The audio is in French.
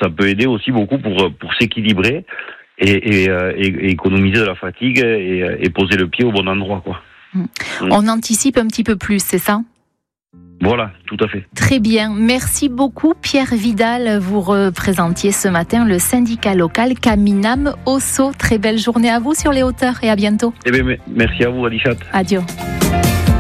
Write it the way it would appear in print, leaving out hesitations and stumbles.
ça peut aider aussi beaucoup pour s'équilibrer et économiser de la fatigue et poser le pied au bon endroit, quoi. On anticipe un petit peu plus, c'est ça ? Voilà, tout à fait. Très bien. Merci beaucoup, Pierre Vidal. Vous représentiez ce matin le syndicat local Caminam Osso. Très belle journée à vous sur les hauteurs et à bientôt. Merci à vous, Adichat. Adieu.